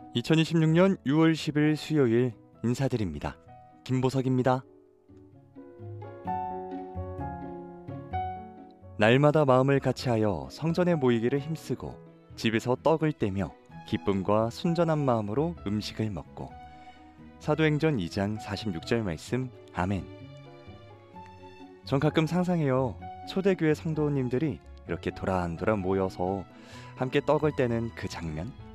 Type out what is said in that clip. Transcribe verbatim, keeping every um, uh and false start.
이천이십육 년 유월 십일 수요일 인사드립니다. 김보석입니다. 날마다 마음을 같이하여 성전에 모이기를 힘쓰고 집에서 떡을 떼며 기쁨과 순전한 마음으로 음식을 먹고. 사도행전 이 장 사십육 절 말씀. 아멘. 전 가끔 상상해요. 초대교회 성도님들이 이렇게 도란도란 모여서 함께 떡을 떼는 그 장면.